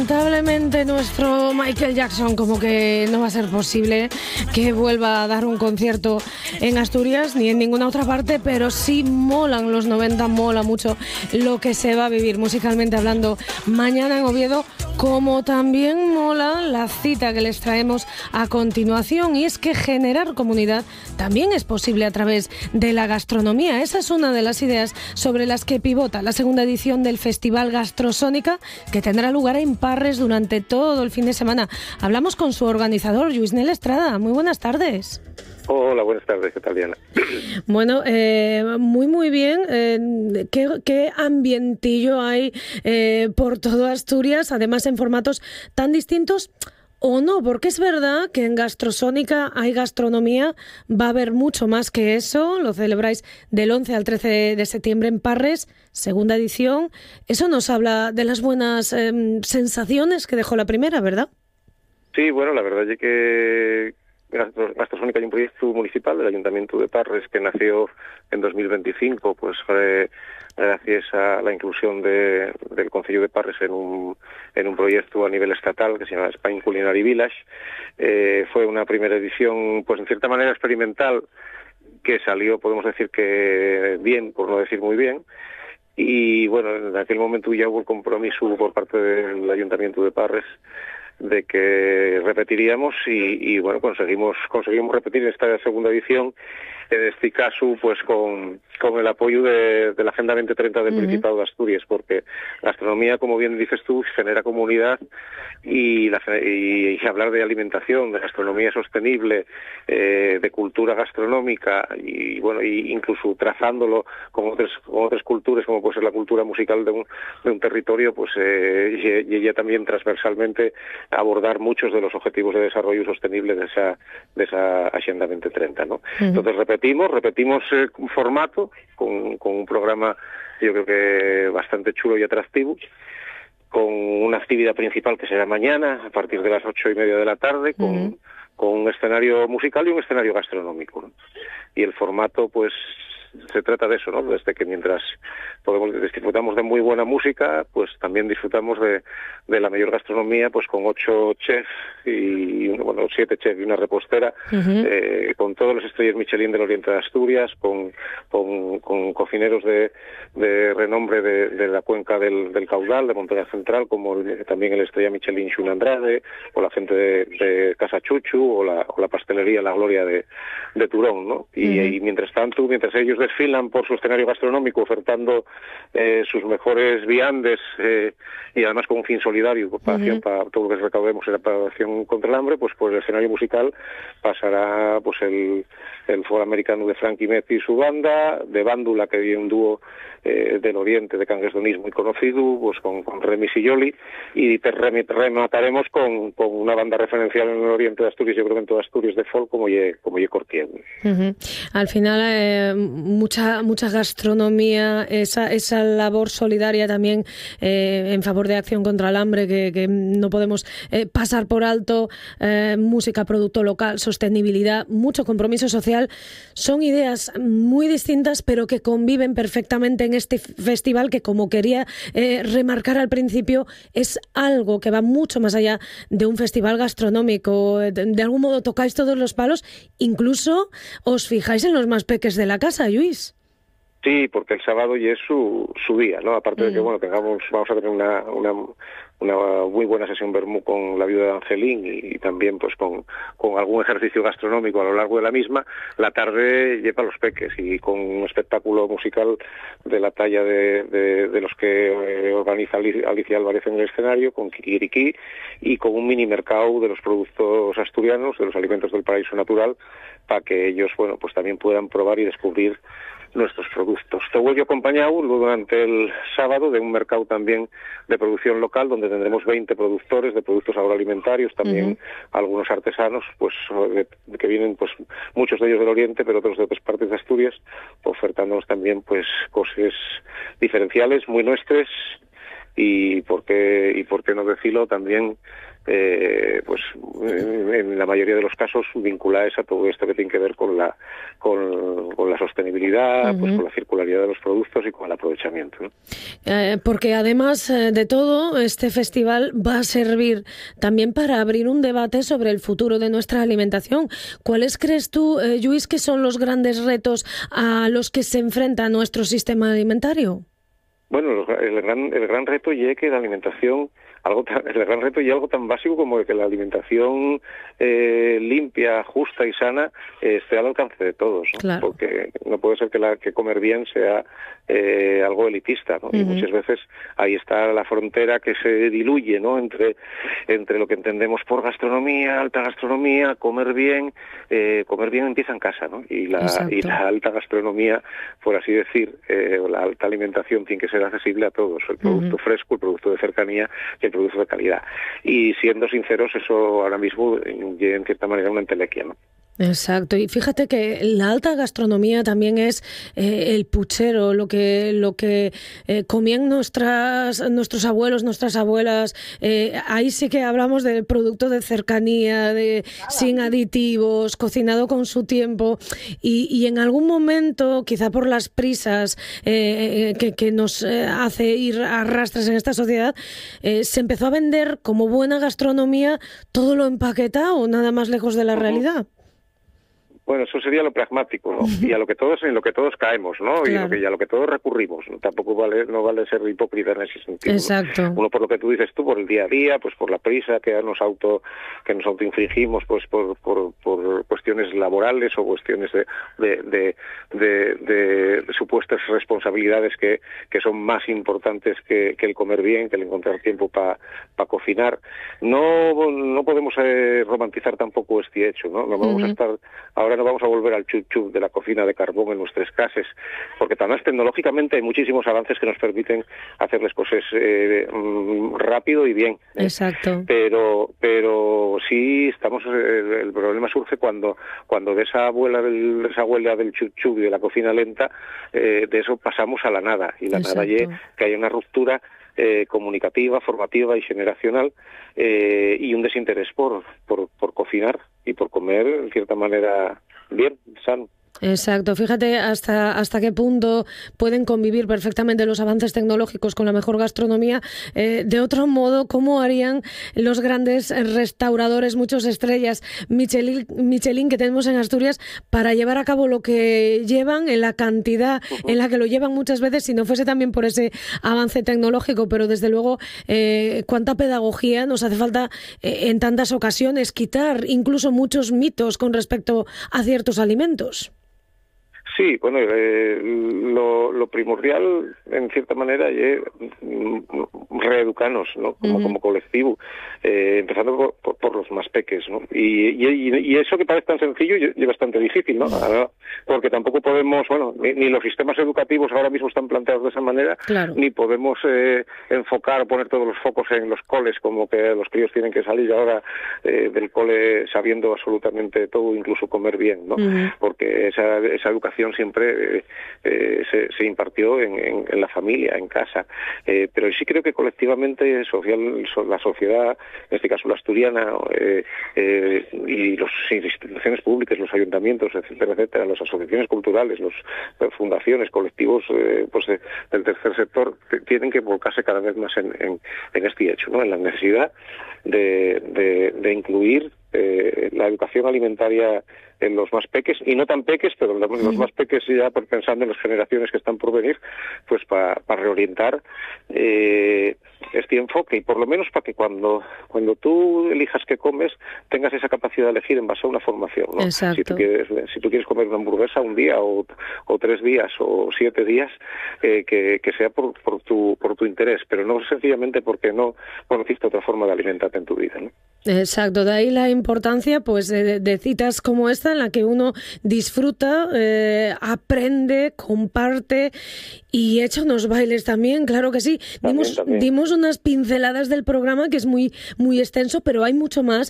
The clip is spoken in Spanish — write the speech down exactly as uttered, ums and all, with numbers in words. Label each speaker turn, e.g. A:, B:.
A: Lamentablemente nuestro Michael Jackson como que no va a ser posible que vuelva a dar un concierto en Asturias ni en ninguna otra parte, pero sí molan los noventa, mola mucho lo que se va a vivir musicalmente hablando mañana en Oviedo, como también mola la cita que les traemos a continuación, y es que generar comunidad también es posible a través de la gastronomía. Esa es una de las ideas sobre las que pivota la segunda edición del Festival Gastrosónica, que tendrá lugar en Parres durante todo el fin de semana. Hablamos con su organizador, Lluís Nel Estrada. Muy buenas tardes.
B: Hola, buenas tardes. ¿Qué tal, Diana?
A: Bueno, eh, muy, muy bien. Eh, ¿qué, ¿Qué ambientillo hay eh, por todo Asturias, además en formatos tan distintos? ¿O no? Porque es verdad que en Gastrosónica hay gastronomía, va a haber mucho más que eso. Lo celebráis del once al trece de septiembre en Parres, segunda edición. Eso nos habla de las buenas eh, sensaciones que dejó la primera, ¿verdad?
B: Sí, bueno, la verdad es que Gastrosónica hay un proyecto municipal del Ayuntamiento de Parres que nació en dos mil veinticinco, pues eh, gracias a la inclusión de, del Concello de Parres en un, en un proyecto a nivel estatal que se llama Spain Culinary Village. Eh, fue una primera edición, pues en cierta manera experimental, que salió, podemos decir que bien, por no decir muy bien. Y bueno, en aquel momento ya hubo el compromiso por parte del Ayuntamiento de Parres de que repetiríamos y, y bueno, conseguimos conseguimos repetir esta segunda edición, en este caso pues con, con el apoyo de, de la Agenda veinte treinta del uh-huh. Principado de Asturias, porque gastronomía, como bien dices tú, genera comunidad y, la, y, y hablar de alimentación, de gastronomía sostenible, eh, de cultura gastronómica y bueno, y incluso trazándolo con otras con otras culturas, como puede ser la cultura musical de un, de un territorio, pues eh, y, y ella también transversalmente abordar muchos de los objetivos de desarrollo sostenible de esa de esa Agenda veinte treinta, ¿no? Uh-huh. Entonces repetimos, repetimos eh, un formato con, con un programa yo creo que bastante chulo y atractivo, con una actividad principal que será mañana a partir de las ocho y media de la tarde, con, uh-huh. con un escenario musical y un escenario gastronómico, ¿no? Y el formato, pues se trata de eso, ¿no? Desde que mientras podemos disfrutamos de muy buena música, pues también disfrutamos de, de la mayor gastronomía, pues con ocho chefs y bueno, siete chefs y una repostera, uh-huh. eh, con todos los estrellas Michelin del Oriente de Asturias, con, con, con cocineros de, de renombre de, de la cuenca del, del Caudal, de Montaña Central, como el, también el estrella Michelin Xun Andrade, o la gente de, de Casa Chuchu, o la, o la pastelería La Gloria de, de Turón, ¿no? Y, uh-huh. y mientras tanto, mientras ellos desfilan por su escenario gastronómico ofertando eh, sus mejores viandes eh, y además con un fin solidario para, uh-huh. acción, para todo lo que recaudemos en la acción contra el hambre, pues por el escenario musical pasará pues el, el foro americano de Frankie Metz y su banda, de Bándula, que viene un dúo eh, del Oriente de Cangues Donís muy conocido, pues con, con Remi Silloli, y remataremos con, con una banda referencial en el Oriente de Asturias, yo creo que en toda Asturias, de folk, como Ye, como Ye Cortier.
A: Uh-huh. Al final eh, mucha mucha gastronomía, esa esa labor solidaria también eh, en favor de acción contra el hambre que, que no podemos eh, pasar por alto, eh, música, producto local, sostenibilidad, mucho compromiso social, son ideas muy distintas pero que conviven perfectamente en este festival que, como quería eh, remarcar al principio, es algo que va mucho más allá de un festival gastronómico. De, de algún modo tocáis todos los palos, incluso os fijáis en los más peques de la casa, Lluís.
B: Sí, porque el sábado ya es su, su día, ¿no? Aparte mm. de que, bueno, tengamos, vamos a tener una, una, una muy buena sesión vermú con la viuda de Angelín y, y también, pues, con, con algún ejercicio gastronómico a lo largo de la misma. La tarde lleva los peques y con un espectáculo musical de la talla de, de, de los que eh, organiza Alicia Álvarez en el escenario, con Kikiriki, y con un mini mercado de los productos asturianos, de los alimentos del paraíso natural, para que ellos, bueno, pues también puedan probar y descubrir nuestros productos. Todo ello acompañado durante el sábado de un mercado también de producción local, donde tendremos veinte productores de productos agroalimentarios, también uh-huh. algunos artesanos, pues que vienen, pues muchos de ellos del Oriente, pero otros de otras partes de Asturias, ofertándonos también pues cosas diferenciales, muy nuestras, y por qué, y por qué no decirlo también, eh, pues en la mayoría de los casos vinculadas a todo esto que tiene que ver con la con, con la sostenibilidad, uh-huh. pues con la circularidad de los productos y con el aprovechamiento, ¿no?
A: Eh, porque además de todo, este festival va a servir también para abrir un debate sobre el futuro de nuestra alimentación. ¿Cuáles crees tú, eh, Lluís, que son los grandes retos a los que se enfrenta nuestro sistema alimentario?
B: Bueno, el gran, el gran reto es que la alimentación, algo tan, el gran reto y algo tan básico como que la alimentación eh, limpia, justa y sana eh, esté al alcance de todos, ¿no? Claro. Porque no puede ser que, la, que comer bien sea eh, algo elitista, ¿no? Uh-huh. Y muchas veces ahí está la frontera que se diluye, ¿no? Entre, entre lo que entendemos por gastronomía, alta gastronomía, comer bien. Eh, comer bien empieza en casa, ¿no? Y la, y la alta gastronomía, por así decir, eh, la alta alimentación tiene que ser accesible a todos, el producto uh-huh. fresco, el producto de cercanía y el producto de calidad. Y siendo sinceros, eso ahora mismo lleva en cierta manera una entelequia, ¿no?
A: Exacto, y fíjate que la alta gastronomía también es eh, el puchero, lo que lo que eh, comían nuestras nuestros abuelos, nuestras abuelas. Eh, ahí sí que hablamos del producto de cercanía, de sin aditivos, cocinado con su tiempo. Y, y en algún momento, quizá por las prisas eh, que, que nos eh, hace ir a rastras en esta sociedad, eh, se empezó a vender como buena gastronomía todo lo empaquetado, nada más lejos de la uh-huh. realidad.
B: Bueno, eso sería lo pragmático, ¿no? Y a lo que todos, en lo que todos caemos, ¿no? Claro. Y, lo que, y a lo que todos recurrimos. ¿No? Tampoco vale, no vale ser hipócrita en ese sentido.
A: Exacto.
B: ¿No? Uno por lo que tú dices tú, por el día a día, pues por la prisa que nos auto, que nos autoinfligimos, pues por, por, por cuestiones laborales o cuestiones de, de, de, de, de, de supuestas responsabilidades que, que son más importantes que, que el comer bien, que el encontrar tiempo para pa cocinar. No, no podemos eh, romantizar tampoco este hecho, ¿no? No vamos uh-huh. a estar ahora no vamos a volver al chup chup de la cocina de carbón en nuestras casas, porque además tecnológicamente hay muchísimos avances que nos permiten hacer las cosas eh, rápido y bien. ¿eh?
A: Exacto.
B: Pero pero sí estamos eh, el problema surge cuando cuando de esa abuela del de esa abuela del chup chup y de la cocina lenta eh, de eso pasamos a la nada y la Exacto. nada es que hay una ruptura Eh, comunicativa, formativa y generacional eh, y un desinterés por, por, por cocinar y por comer, en cierta manera, bien, sano.
A: Exacto, fíjate hasta hasta qué punto pueden convivir perfectamente los avances tecnológicos con la mejor gastronomía. Eh, de otro modo, ¿cómo harían los grandes restauradores, muchos estrellas Michelin, Michelin que tenemos en Asturias para llevar a cabo lo que llevan en la cantidad uh-huh. en la que lo llevan muchas veces, si no fuese también por ese avance tecnológico? Pero desde luego, eh, cuánta pedagogía nos hace falta eh, en tantas ocasiones, quitar incluso muchos mitos con respecto a ciertos alimentos.
B: Sí, bueno, eh, lo, lo primordial, en cierta manera, es reeducarnos, ¿no? Como, uh-huh. como colectivo, eh, empezando por, por, por los más peques, ¿no? Y, y, y eso que parece tan sencillo es bastante difícil, ¿no? Ahora, porque tampoco podemos, bueno, ni, ni los sistemas educativos ahora mismo están planteados de esa manera,
A: claro.
B: ni podemos eh, enfocar, poner todos los focos en los coles, como que los críos tienen que salir ahora eh, del cole sabiendo absolutamente todo, incluso comer bien, ¿no? Uh-huh. Porque esa, esa educación siempre eh, eh, se, se impartió en, en, en la familia, en casa, eh, pero sí creo que colectivamente social, la sociedad, en este caso la asturiana, eh, eh, y las instituciones públicas, los ayuntamientos, etcétera, etcétera, las asociaciones culturales, las fundaciones, colectivos eh, pues de, del tercer sector, tienen que volcarse cada vez más en, en, en este hecho, ¿no? En la necesidad de, de, de incluir eh, la educación alimentaria en los más peques, y no tan peques, pero los uh-huh. más peques ya pensando en las generaciones que están por venir, pues para pa reorientar eh, este enfoque, y por lo menos para que cuando cuando tú elijas qué comes, tengas esa capacidad de elegir en base a una formación, ¿no?
A: Exacto.
B: Si tú quieres, si tú quieres comer una hamburguesa un día, o, o tres días, o siete días, eh, que, que sea por, por, tu, por tu interés, pero no sencillamente porque no conociste otra forma de alimentarte en tu vida, ¿no?
A: Exacto, de ahí la importancia pues de, de citas como esta en la que uno disfruta, eh, aprende, comparte y echa unos bailes también, claro que sí.
B: También,
A: dimos,
B: también.
A: dimos unas pinceladas del programa que es muy muy extenso, pero hay mucho más